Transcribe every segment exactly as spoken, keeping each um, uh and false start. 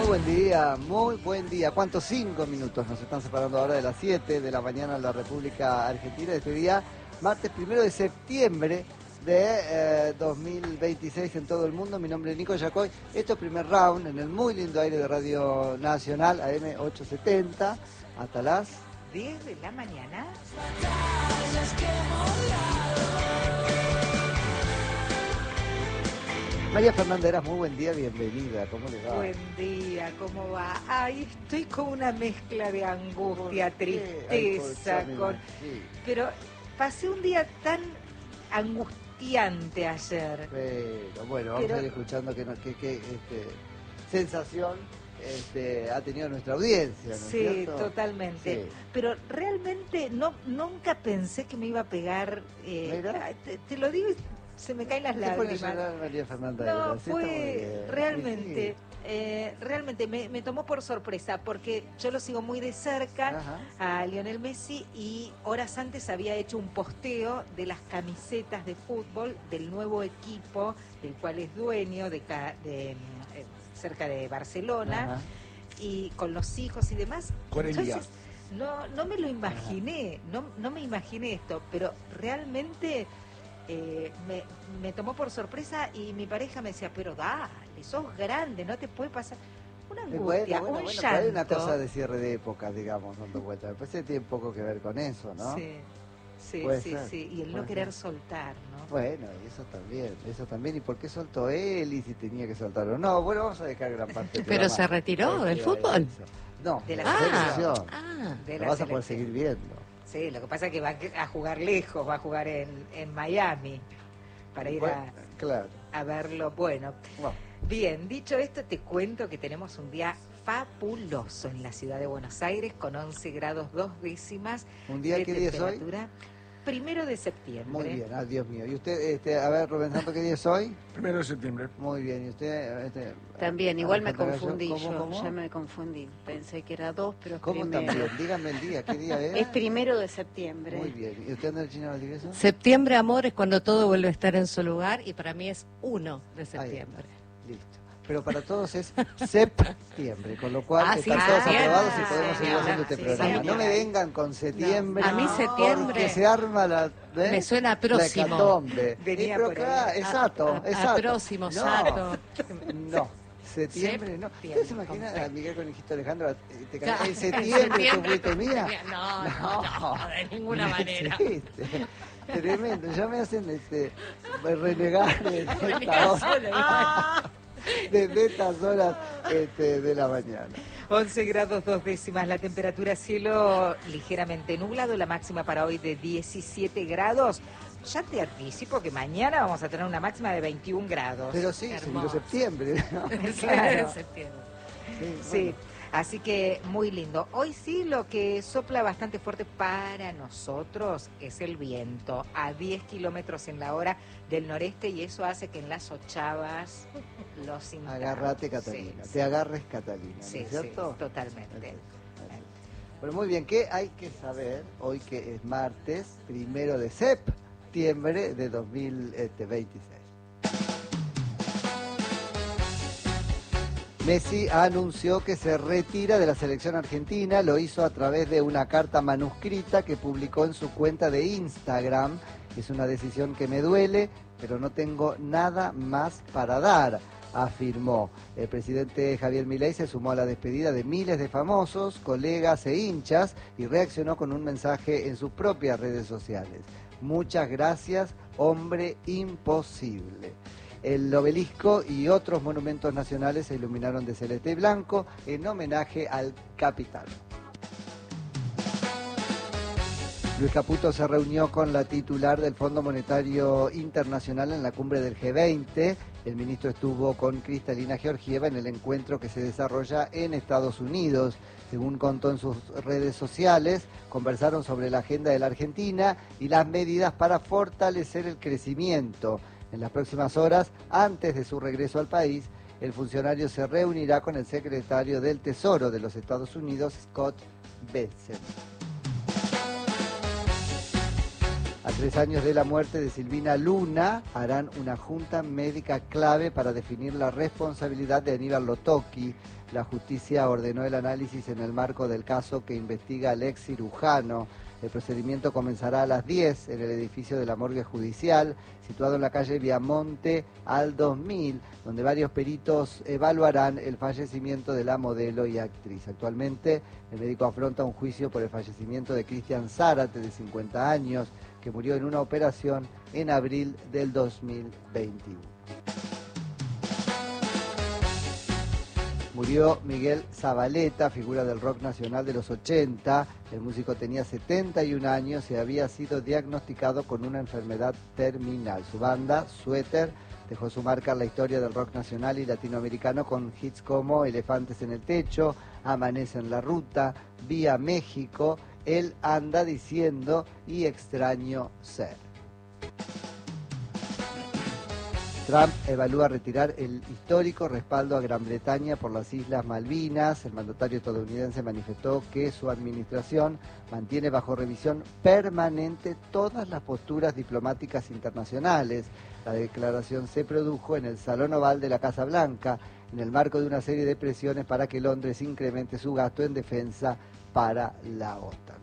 Muy buen día, muy buen día. ¿Cuántos? Cinco minutos nos están separando ahora de las siete de la mañana en la República Argentina. De este día, martes primero de septiembre de eh, dos mil veintiséis en todo el mundo. Mi nombre es Nico Yacoy. Esto es primer round en el muy lindo aire de Radio Nacional, A M ochocientos setenta, hasta las diez de la mañana. María Fernanda Eras, muy buen día, bienvenida, ¿cómo le va? Buen día, ¿cómo va? Ay, estoy con una mezcla de angustia, tristeza, Ay, con... sí. Pero pasé un día tan angustiante ayer. Pero bueno, vamos Pero... a ir escuchando qué que, que, este, sensación este, ha tenido nuestra audiencia, ¿no es Sí, cierto? totalmente. Sí. Pero realmente no nunca pensé que me iba a pegar. Eh, te, te lo digo y se me caen las lágrimas. Llorar, María Fernanda No, Eras, sí, fue realmente, sí, sí. eh, realmente me, me tomó por sorpresa porque yo lo sigo muy de cerca. Ajá. A Lionel Messi, y horas antes había hecho un posteo de las camisetas de fútbol del nuevo equipo del cual es dueño de, de eh, cerca de Barcelona. Ajá. Y con los hijos y demás. Entonces, no, no me lo imaginé, no, no me imaginé esto, pero realmente... Eh, me, me tomó por sorpresa y mi pareja me decía, pero dale, sos grande, no te puede pasar una angustia, bueno, bueno, un bueno, llanto. Hay una cosa de cierre de época, digamos, dando vuelta. Me parece que tiene poco que ver con eso, ¿no? Sí, sí, sí, ser? sí, y el no querer ser? soltar, ¿no? Bueno, y eso también, eso también, ¿y por qué soltó él y si tenía que soltar o no? Bueno, vamos a dejar gran parte del ¿Pero se retiró del fútbol? No, de la ah, selección. Ah, de la lo vas selección. A poder seguir viendo. Sí, lo que pasa es que va a jugar lejos, va a jugar en, en Miami. Para ir bueno, a, claro. a verlo. Bueno, bueno, bien, dicho esto, te cuento que tenemos un día fabuloso en la ciudad de Buenos Aires con once grados dos décimas. ¿Un día de qué día es hoy? Primero de septiembre. Muy bien, ah, Dios mío. ¿Y usted, este, a ver, Rubén Santo, qué día es hoy? Primero de septiembre. Muy bien, ¿y usted? Este, también, igual me confundí ¿Cómo, yo, cómo? ya me confundí. Pensé que era dos, pero es ¿Cómo primero. también? Dígame el día, ¿qué día es? Es primero de septiembre. Muy bien, ¿y usted, Andrés Valdivieso? Septiembre, amor, es cuando todo vuelve a estar en su lugar y para mí es uno de septiembre. Listo. Pero para todos es septiembre, con lo cual ah, están sí, todos ah, aprobados sí, y podemos sí, seguir sí, haciendo este sí, programa. sí, no me sí. vengan con septiembre. No, a mí septiembre porque se arma la... ¿ves? Me suena próximo. La hecatombe. Venía pero por claro, ahí. exacto, a, a, exacto. A próximo, no, exacto. No. Septiembre, no. ¿Usted se imagina a Miguel Conejito Alejandro te Claro. en septiembre tu fuiste mía? No, no, no, no, de ninguna manera. Existe. Tremendo, ya me hacen este renegar de esta hora, desde estas horas este, de la mañana. once grados dos décimas, la temperatura, cielo ligeramente nublado, la máxima para hoy de diecisiete grados. Ya te anticipo que mañana vamos a tener una máxima de veintiún grados. Pero sí, segundo septiembre, ¿no? Claro. septiembre. Sí, sí. Bueno. Así que muy lindo. Hoy sí lo que sopla bastante fuerte para nosotros es el viento a diez kilómetros en la hora del noreste y eso hace que en las ochavas los sintamos. Agárrate, Catalina. Sí, Te sí. agarres, Catalina, ¿no Sí, es cierto? sí, totalmente. Bueno, muy bien. ¿Qué hay que saber hoy que es martes, primero de septiembre de dos mil veintiséis? Messi anunció que se retira de la selección argentina, lo hizo a través de una carta manuscrita que publicó en su cuenta de Instagram. Es una decisión que me duele, pero no tengo nada más para dar, afirmó. El presidente Javier Milei se sumó a la despedida de miles de famosos, colegas e hinchas y reaccionó con un mensaje en sus propias redes sociales. Muchas gracias, hombre imposible. El obelisco y otros monumentos nacionales se iluminaron de celeste y blanco en homenaje al capitán. Luis Caputo se reunió con la titular del Fondo Monetario Internacional en la cumbre del G veinte. El ministro estuvo con Kristalina Georgieva en el encuentro que se desarrolla en Estados Unidos. Según contó en sus redes sociales, conversaron sobre la agenda de la Argentina y las medidas para fortalecer el crecimiento. En las próximas horas, antes de su regreso al país, el funcionario se reunirá con el secretario del Tesoro de los Estados Unidos, Scott Bessent. A tres años de la muerte de Silvina Luna, harán una junta médica clave para definir la responsabilidad de Aníbal Lotocchi. La justicia ordenó el análisis en el marco del caso que investiga al ex cirujano. El procedimiento comenzará a las diez en el edificio de la morgue judicial, situado en la calle Viamonte al dos mil, donde varios peritos evaluarán el fallecimiento de la modelo y actriz. Actualmente, el médico afronta un juicio por el fallecimiento de Cristian Zárate, de cincuenta años, que murió en una operación en abril del dos mil veintiuno. Murió Miguel Zavaleta, figura del rock nacional de los ochenta. El músico tenía setenta y un años y había sido diagnosticado con una enfermedad terminal. Su banda, Suéter, dejó su marca en la historia del rock nacional y latinoamericano con hits como Elefantes en el Techo, Amanece en la Ruta, Vía México, Él anda diciendo y Extraño ser. Trump evalúa retirar el histórico respaldo a Gran Bretaña por las Islas Malvinas. El mandatario estadounidense manifestó que su administración mantiene bajo revisión permanente todas las posturas diplomáticas internacionales. La declaración se produjo en el Salón Oval de la Casa Blanca, en el marco de una serie de presiones para que Londres incremente su gasto en defensa para la OTAN.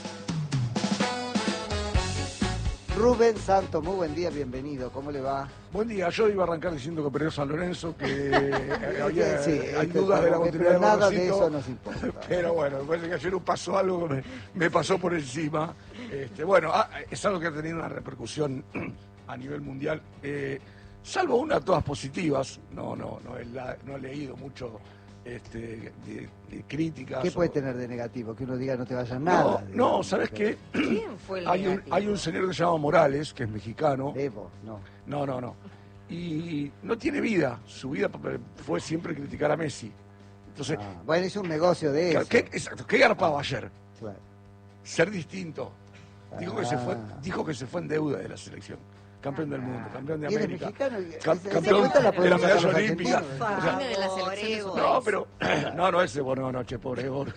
Rubén Santos, muy buen día, bienvenido, ¿cómo le va? Buen día, yo iba a arrancar diciendo que perdió San Lorenzo, que había, sí, hay este, dudas de la continuidad pero nada de de eso nos importa. Pero bueno, me parece que ayer pasó algo que me, me pasó por encima. Este, bueno, ah, es algo que ha tenido una repercusión a nivel mundial, eh, salvo una, todas positivas. No, no, no he, no he leído mucho este, de, de críticas. ¿Qué puede o... tener de negativo? Que uno diga no te vaya nada. No, digamos, no, ¿sabes qué? ¿Quién fue el hay, un, negativo? hay un señor que se llama Morales, que es mexicano. Evo, no. No, no, no. Y no tiene vida. Su vida fue siempre criticar a Messi. Entonces, Ah, bueno, hizo un negocio de eso. ¿qué, exacto, ¿qué garpaba ayer? Claro. Ser distinto. Dijo que se fue, Ah. dijo que se fue en deuda de la selección. Campeón del mundo, campeón de Y él es América. mexicano. y- Cam- esa- esa campeón cuenta la de podemos la sacar medalla los olímpica. argentinos. O sea, Viene de la selección de su No, país. pero, no, no, ese, bueno, no, che, pobre Egor.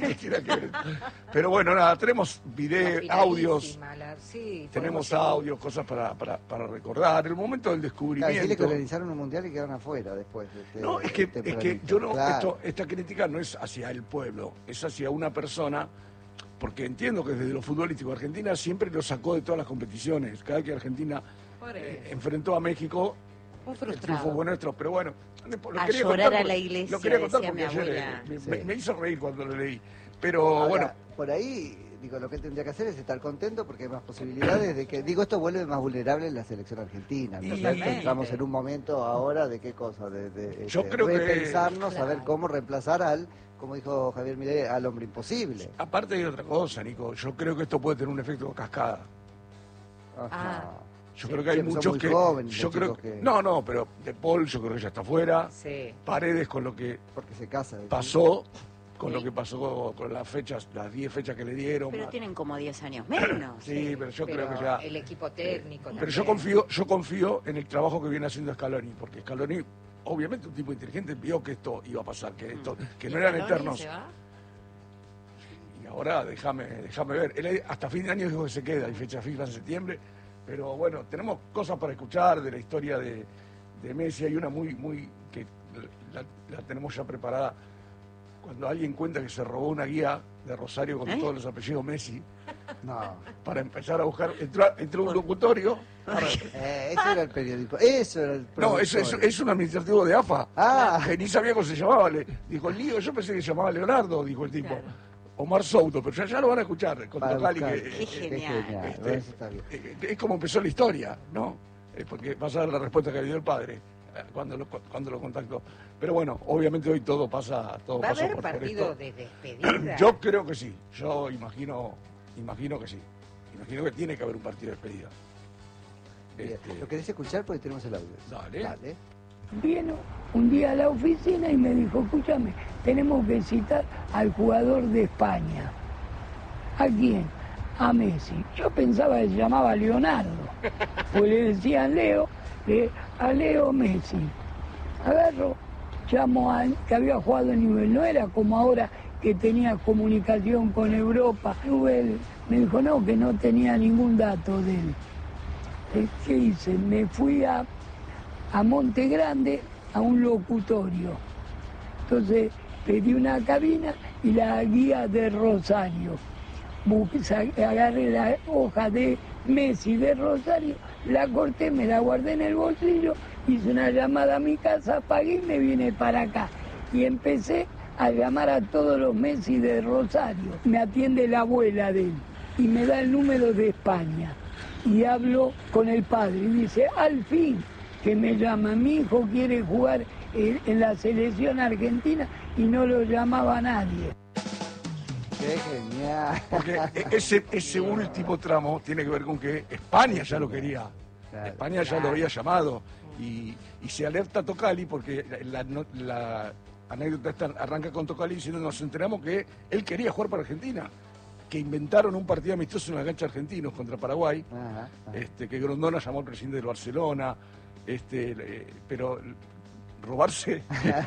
Pero bueno, nada, tenemos videos, audios, La- sí, tenemos podemos- audios, cosas para, para, para recordar. El momento del Claro, descubrimiento. decirle que organizaron un mundial y quedaron afuera después. de este- No, es que, este es que planito. yo no, Claro. esto, esta crítica no es hacia el pueblo, es hacia una persona, porque entiendo que desde lo futbolístico Argentina siempre lo sacó de todas las competiciones. Cada vez que Argentina Por eh, eso. enfrentó a México, Un el triunfo frustrado. fue nuestro, pero bueno, lo A quería llorar contar a porque- la iglesia, lo quería contar decía porque mi ayer eh, abuela. me, Sí. me- me hizo reír cuando lo leí. Pero Ahora, bueno, por ahí, digo, lo que él tendría que hacer es estar contento porque hay más posibilidades de que, digo, esto vuelve más vulnerable en la selección argentina. ¿no? Y- Ya entramos en un momento ahora de qué cosa, de, de, Yo de creo que- repensarnos, a ver Claro. cómo reemplazar al, como dijo Javier Milei, al hombre imposible. aparte hay otra cosa, Nico, yo creo que esto puede tener un efecto cascada. Ajá. Ah. Yo creo que hay Sí, son muchos muy que... jóvenes yo los creo chicos que- No, no, pero De Paul yo creo que ya está fuera. Sí. Paredes con lo que Porque se casa. ¿sí? pasó, con Sí. lo que pasó con las fechas, las diez fechas que le dieron. Pero más- tienen como diez años menos. Sí, pero yo Pero creo que ya... el equipo técnico Pero yo también. confío, yo confío en el trabajo que viene haciendo Scaloni, porque Scaloni, obviamente un tipo inteligente, vio que esto iba a pasar, que esto, que ¿Y no eran Scaloni eternos. se va? Y ahora déjame, déjame ver. Él hasta fin de año dijo que se queda, hay fecha fija en septiembre. Pero bueno, tenemos cosas para escuchar de la historia de, de Messi. Hay una muy, muy, que la, la tenemos ya preparada. Cuando alguien cuenta que se robó una guía de Rosario con ¿Eh? todos los apellidos Messi, No. para empezar a buscar, entró, entró un locutorio. para- Eh, eso era el periodismo. Eso era el No, es, es, productor. es un administrativo de A F A. Ah. Que ni sabía cómo se llamaba. Le, dijo, Lío, yo pensé que se llamaba Leonardo, dijo el tipo. Claro. Omar Souto, pero ya, ya lo van a escuchar con Para Tocali, buscar. que, Qué eh, genial. este, Bueno, eso está bien. eh, es como empezó la historia, ¿no? Eh, porque vas a ver la respuesta que le dio el padre eh, cuando lo, cuando lo contactó. Pero bueno, obviamente hoy todo pasa, todo ¿Va a pasa haber por, por partido esto. de despedida? Yo creo que sí. Yo imagino, imagino que sí. Imagino que tiene que haber un partido de despedida. Bien. Este, ¿Lo querés escuchar? Porque tenemos el audio. Dale. Dale. Vino un día a la oficina y me dijo, escúchame, tenemos que citar al jugador de España. ¿A quién? A Messi. Yo pensaba que se llamaba Leonardo, pues le decían Leo, eh, a Leo Messi. Agarro, llamo a que había jugado en nivel, no era como ahora que tenía comunicación con Europa. Tuve el Me dijo, no, que no tenía ningún dato de él. ¿Qué hice? Me fui a, a Monte Grande a un locutorio. Entonces pedí una cabina y la guía de Rosario. Agarré la hoja de Messi de Rosario, la corté, me la guardé en el bolsillo, hice una llamada a mi casa, pagué y me vine para acá. Y empecé a llamar a todos los Messi de Rosario. Me atiende la abuela de él y me da el número de España. Y hablo con el padre y dice, al fin que me llama, mi hijo quiere jugar en, en la selección argentina y no lo llamaba nadie. ¡Qué genial! Porque ese, ese último tramo tiene que ver con que España ya lo quería. Claro, España ya claro. lo había llamado. Y, y se alerta a Tocali porque la, la, la anécdota esta arranca con Tocali diciendo nos enteramos que él quería jugar para Argentina. Que inventaron un partido amistoso en la cancha argentinos contra Paraguay. Ajá, ajá. Este, que Grondona llamó al presidente del Barcelona. Este, eh, pero... robarse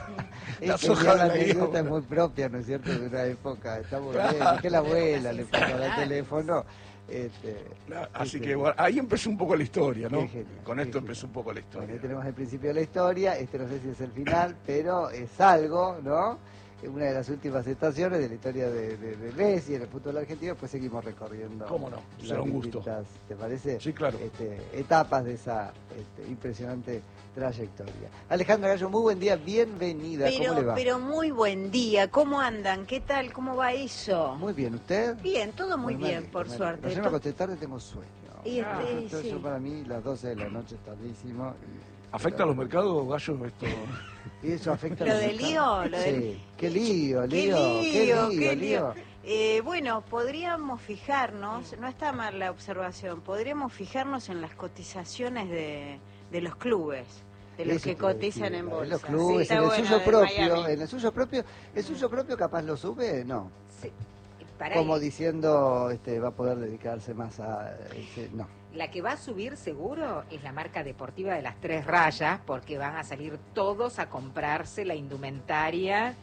las hojas de la anécdota es muy propia, ¿no es cierto?, de una época. Está muy bien. Es que la abuela le puso el teléfono. Este, Así este, que bueno, ahí empezó un poco la historia, ¿no? Qué genial, Con qué esto genial. empezó un poco la Bueno, historia. ahí tenemos el principio de la historia. Este no sé si es el final, pero es algo, ¿no? Es una de las últimas estaciones de la historia de, de, de Messi en el fútbol argentino. Después seguimos recorriendo. ¿Cómo no? las Será un gusto. distintas, ¿te parece? Sí, claro. Este, etapas de esa este, impresionante trayectoria. Alejandra Gallo, muy buen día, bienvenida. ¿Cómo le Pero, va? pero muy buen día. ¿Cómo andan? ¿Qué tal? ¿Cómo va eso? Muy bien, ¿usted? Bien, todo muy Bueno, bien, me- por me- suerte. Recién me acosté tarde, tengo sueño. Y este, Ah, entonces sí. yo para mí las doce de la noche es tardísimo. y- ¿Afecta a los mercados, Gallo, esto? ¿Y eso afecta a Lo los del mercados? lío, lo Sí. del- Qué lío, Qué lío, lío, qué lío, lío. Eh, bueno, podríamos fijarnos, no está mal la observación, podríamos fijarnos en las cotizaciones de, de los clubes, de los Eso que te iba a cotizan decir, en de bolsa. los clubes, Sí, en está el bueno, suyo de propio, Miami. en el suyo propio, el suyo propio capaz lo sube, no. Sí. Pará, Como y diciendo, este, va a poder dedicarse más a ese, no. la que va a subir seguro es la marca deportiva de las tres rayas, porque van a salir todos a comprarse la indumentaria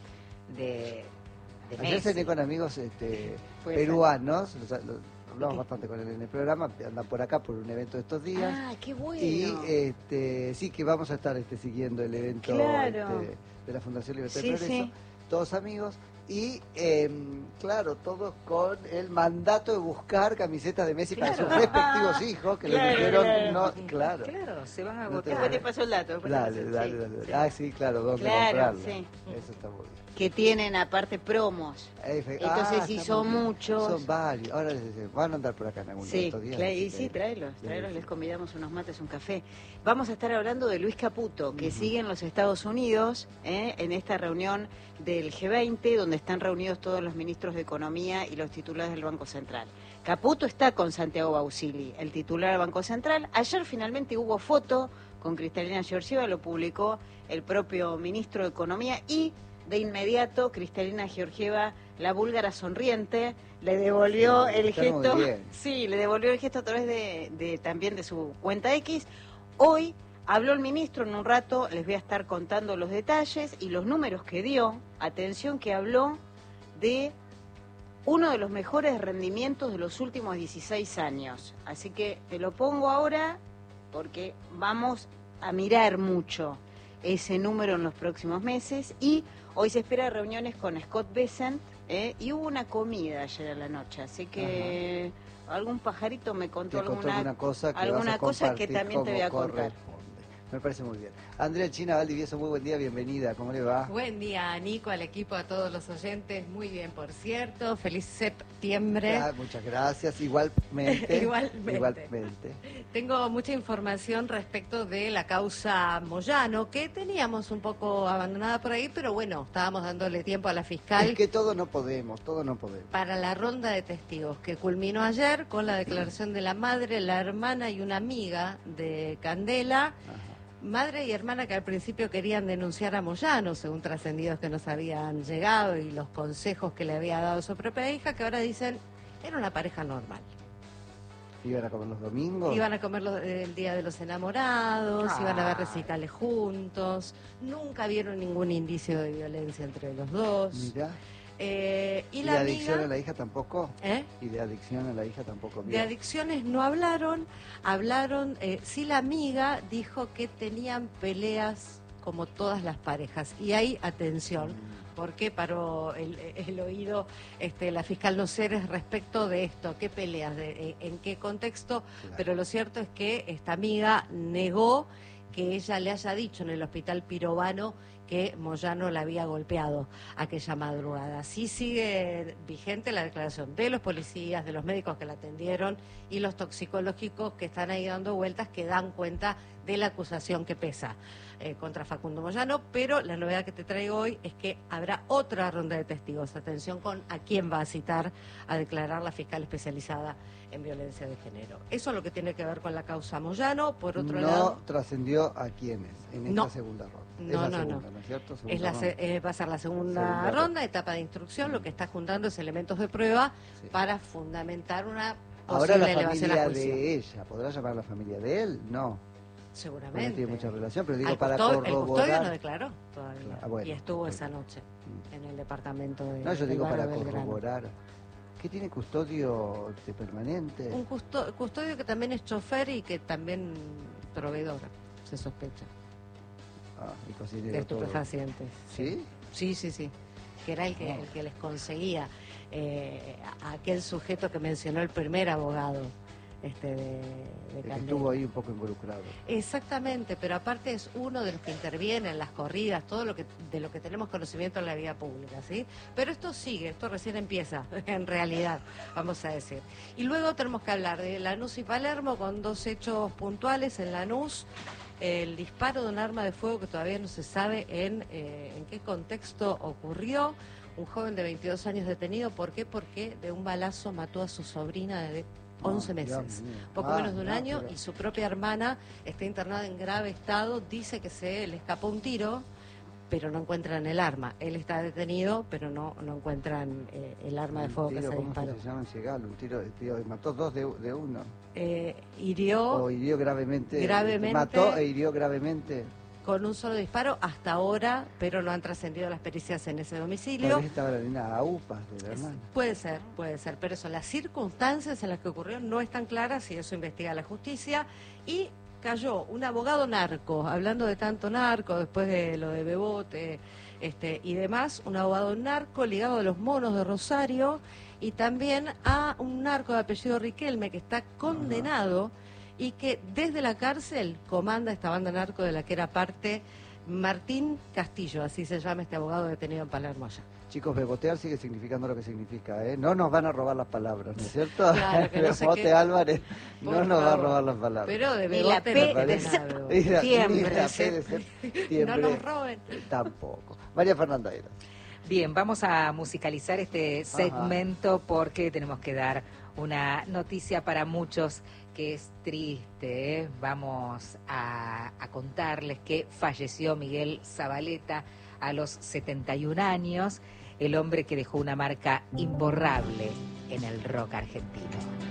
de, de Ayer Messi. cené con amigos este, Puede peruanos, los- los- hablamos ¿Qué? bastante con él en el programa, andan por acá por un evento de estos días. Ah, qué bueno. Y este, sí que vamos a estar este, siguiendo el evento Claro. este, de la Fundación Libertad Sí, y Progreso, sí. todos amigos, y em, claro, todos con el mandato de buscar camisetas de Messi para sus Claro. respectivos hijos, que Claro, le dijeron, claro. no, claro. Claro, se van a No te agotar. Después te paso el dato. después te Dale, paso- dale, sí, dale. sí. Ah, sí, claro, ¿dónde Claro, comprarla? sí. Eso está muy bien. Que tienen aparte promos. Efe- Entonces, ah, si está son muy bien. muchos. Son varios. Ahora les- les- van a andar por acá en algunos de Sí, estos días. claro, así y sí, que- tráelos, sí, tráelos, sí. les convidamos unos mates, un café. Vamos a estar hablando de Luis Caputo, que Ujú. sigue en los Estados Unidos, ¿eh? en esta reunión del G veinte, donde están reunidos todos los ministros de Economía y los titulares del Banco Central. Caputo está con Santiago Bausili, el titular del Banco Central. Ayer finalmente hubo foto con Cristalina Georgieva, lo publicó el propio ministro de Economía y de inmediato Cristalina Georgieva, la búlgara sonriente, le devolvió Sí, el está muy gesto, bien. sí, le devolvió el gesto a través de, de también de su cuenta X. Hoy habló el ministro, en un rato les voy a estar contando los detalles y los números que dio. Atención que habló de uno de los mejores rendimientos de los últimos dieciséis años. Así que te lo pongo ahora porque vamos a mirar mucho ese número en los próximos meses. Y hoy se espera reuniones con Scott Bessent, ¿eh? Y hubo una comida ayer a la noche, así que algún pajarito me contó Te contó alguna, alguna cosa que, alguna vas a cosa que compartir también te voy a como contar. corresponde. Me parece muy bien. Andrea China Valdivieso, muy buen día, bienvenida. ¿Cómo le va? Buen día, Nico, al equipo, a todos los oyentes. Muy bien, por cierto. Feliz septiembre. Ah, muchas gracias. Igualmente. Igualmente. Igualmente. Tengo mucha información respecto de la causa Moyano, que teníamos un poco abandonada por ahí, pero bueno, estábamos dándole tiempo a la fiscal Es que todo no podemos, todo no podemos. para la ronda de testigos, que culminó ayer con la declaración de la madre, la hermana y una amiga de Candela. Ajá. Madre y hermana que al principio querían denunciar a Moyano, según trascendidos que nos habían llegado y los consejos que le había dado su propia hija, que ahora dicen era una pareja normal. ¿Iban a comer los domingos? Iban a comer lo- el Día de los Enamorados, Ah. iban a ver recitales juntos, nunca vieron ningún indicio de violencia entre los dos. Mirá. Eh, y ¿Y la de adicción amiga, a la hija tampoco? ¿eh? ¿Y de adicción a la hija tampoco? De adicciones no hablaron, hablaron, eh, sí la amiga dijo que tenían peleas como todas las parejas. Y hay atención, porque paró el, el oído este, la fiscal Noceres respecto de esto, qué peleas, de, en qué contexto, Claro. Pero lo cierto es que esta amiga negó que ella le haya dicho en el hospital Pirovano que Moyano la había golpeado aquella madrugada. Sí sigue vigente la declaración de los policías, de los médicos que la atendieron y los toxicológicos que están ahí dando vueltas, que dan cuenta de la acusación que pesa eh, contra Facundo Moyano, pero la novedad que te traigo hoy es que habrá otra ronda de testigos. Atención con a quién va a citar a declarar la fiscal especializada en violencia de género. Eso es lo que tiene que ver con la causa Moyano. Por otro no lado... trascendió a quiénes en esta No. segunda ronda. No, es la no, segunda, no. ¿no es cierto? Segunda Es la, ronda. se- eh, va a ser la segunda, Segunda ronda, ronda. etapa de instrucción. Lo que está juntando es elementos de prueba Sí. para fundamentar una Ahora la posible elevación a familia juicio. de ella, ¿podrá llamar a la familia de él? No, no Seguramente. tiene mucha relación, pero digo Al para custodio- El custodio no corroborar. declaró todavía. Ah, bueno. Y estuvo esa noche en el departamento de No, yo del digo barrio para Belgrano. corroborar. ¿Qué tiene custodio de permanente? Un custo- custodio que también es chofer y que también proveedor, se sospecha, Ah, y de cocinero todo. estupefacientes. ¿Sí? Sí, sí, sí. Que era el que, Ah. el que les conseguía eh, a aquel sujeto que mencionó el primer abogado este, de, de El que Candela. estuvo ahí un poco involucrado. Exactamente, pero aparte es uno de los que interviene en las corridas, todo lo que de lo que tenemos conocimiento en la vida pública, ¿sí? Pero esto sigue, esto recién empieza, en realidad, vamos a decir. Y luego tenemos que hablar de Lanús y Palermo con dos hechos puntuales. En Lanús, el disparo de un arma de fuego que todavía no se sabe en, eh, en qué contexto ocurrió. Un joven de veintidós años detenido, ¿por qué? Porque de un balazo mató a su sobrina de once Ah, meses, Dios mío. poco Ah, menos de un no, año, pero- y su propia hermana está internada en grave estado. Dice que se le escapó un tiro, pero no encuentran el arma. Él está detenido, pero no no encuentran eh, el arma de Un fuego que tiro, se ¿cómo disparó. se llama en Segal? Un tiro, tiro, mató dos de, de uno. Eh, hirió O hirió gravemente. Gravemente. Mató e hirió gravemente. con un solo disparo hasta ahora, pero no han trascendido las pericias en ese Tal domicilio. vez estaba la nena a upas de la Es- hermana. Puede ser, puede ser, pero eso, las circunstancias en las que ocurrió no están claras y eso investiga la justicia. Y cayó un abogado narco, hablando de tanto narco, después de lo de Bebote este, y demás, un abogado narco ligado a los monos de Rosario y también a un narco de apellido Riquelme que está condenado y que desde la cárcel comanda esta banda narco de la que era parte Martín Castillo, así se llama este abogado detenido en Palermo allá. Chicos, bebotear sigue significando lo que significa, ¿eh? No nos van a robar las palabras, ¿no es cierto? Claro, que no sé Bebote qué- Álvarez no Por nos va a favor. robar las palabras. Pero de Ni la Bebote P no de tiene ser- nada, Bebote. Y la- y Siempre, la sí. P de septiembre No nos roben. tampoco. María Fernanda Eras. Bien, vamos a musicalizar este segmento porque tenemos que dar una noticia para muchos que es triste, ¿eh? Vamos a, a contarles que falleció Miguel Zabaleta a los setenta y un años, el hombre que dejó una marca imborrable en el rock argentino.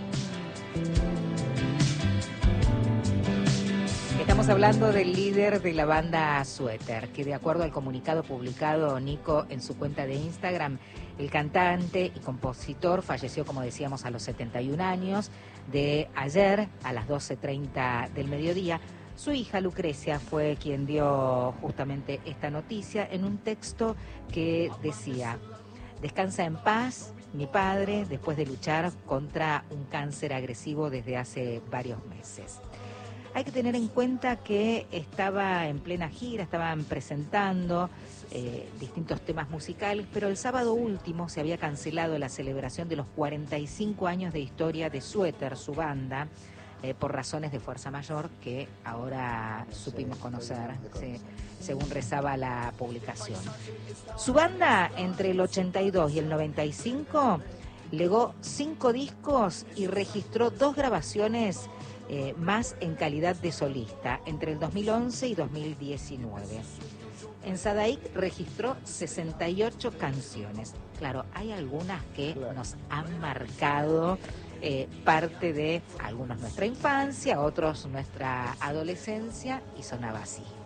Estamos hablando del líder de la banda Suéter, que de acuerdo al comunicado publicado Nico en su cuenta de Instagram, el cantante y compositor falleció, como decíamos, a los setenta y un años, de ayer a las doce treinta del mediodía. Su hija Lucrecia fue quien dio justamente esta noticia en un texto que decía: descansa en paz, mi padre, después de luchar contra un cáncer agresivo desde hace varios meses. Hay que tener en cuenta que estaba en plena gira, estaban presentando eh, distintos temas musicales, pero el sábado último se había cancelado la celebración de los cuarenta y cinco años de historia de Suéter, su banda, eh, por razones de fuerza mayor que ahora supimos conocer, sí, según rezaba la publicación. Su banda, entre el ochenta y dos y el noventa y cinco, legó cinco discos y registró dos grabaciones Eh, más en calidad de solista, entre el dos mil once y dos mil diecinueve. En Sadaic registró sesenta y ocho canciones. Claro, hay algunas que Claro. nos han marcado eh, parte de algunos nuestra infancia, otros nuestra adolescencia, y sonaba así.